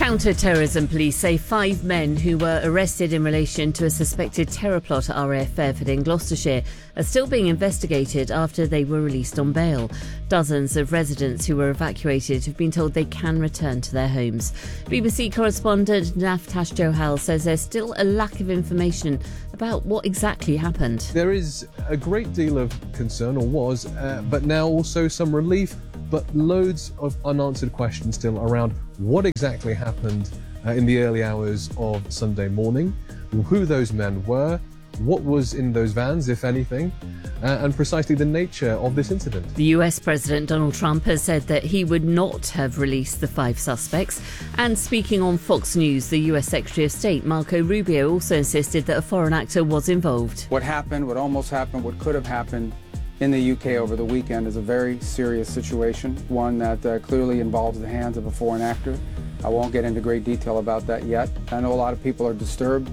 Counter-terrorism police say 5 men who were arrested in relation to a suspected terror plot at RAF Fairford in Gloucestershire are still being investigated after they were released on bail. Dozens of residents who were evacuated have been told they can return to their homes. BBC correspondent Naftash Johal says there's still a lack of information about what exactly happened. There is a great deal of concern, or was, but now also some relief, but loads of unanswered questions still around what exactly happened in the early hours of Sunday morning, who those men were, what was in those vans, if anything, and precisely the nature of this incident. The US President Donald Trump has said that he would not have released the 5 suspects. And speaking on Fox News, the US Secretary of State Marco Rubio also insisted that a foreign actor was involved. What happened, what almost happened, what could have happened in the UK over the weekend is a very serious situation, one that clearly involves the hands of a foreign actor. I won't get into great detail about that yet. I know a lot of people are disturbed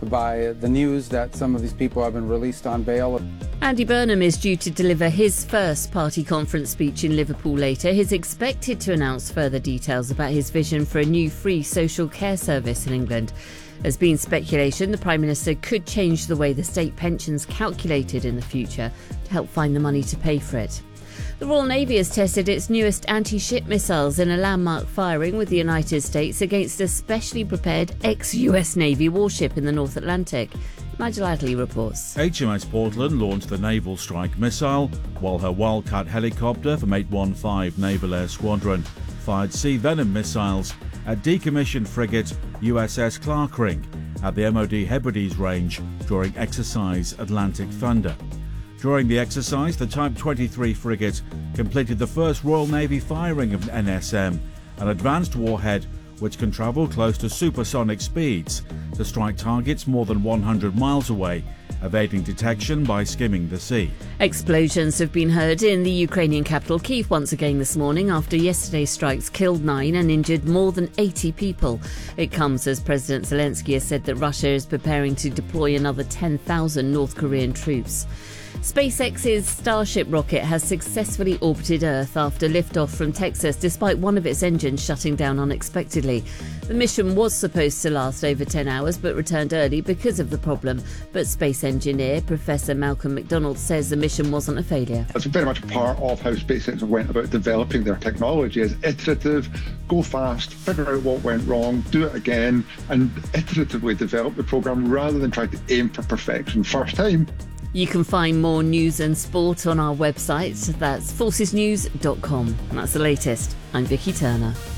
by the news that some of these people have been released on bail. Andy Burnham is due to deliver his first party conference speech in Liverpool later. He's expected to announce further details about his vision for a new free social care service in England. There's been speculation the Prime Minister could change the way the state pension's calculated in the future to help find the money to pay for it. The Royal Navy has tested its newest anti-ship missiles in a landmark firing with the United States against a specially prepared ex-US Navy warship in the North Atlantic. Nigel Adley reports. HMS Portland launched the Naval Strike Missile, while her Wildcat helicopter from 815 Naval Air Squadron fired Sea Venom missiles at decommissioned frigate USS Clarkring at the MOD Hebrides range during exercise Atlantic Thunder. During the exercise, the Type 23 frigate completed the first Royal Navy firing of NSM, an advanced warhead which can travel close to supersonic speeds to strike targets more than 100 miles away, evading detection by skimming the sea. Explosions have been heard in the Ukrainian capital Kyiv once again this morning after yesterday's strikes killed 9 and injured more than 80 people. It comes as President Zelensky has said that Russia is preparing to deploy another 10,000 North Korean troops. SpaceX's Starship rocket has successfully orbited Earth after liftoff from Texas despite one of its engines shutting down unexpectedly. The mission was supposed to last over 10 hours but returned early because of the problem. But space engineer Professor Malcolm McDonald says the mission wasn't a failure. That's very much part of how SpaceX went about developing their technology, is iterative, go fast, figure out what went wrong, do it again, and iteratively develop the program rather than try to aim for perfection first time. You can find more news and sport on our website. That's forcesnews.com. And that's the latest. I'm Vicky Turner.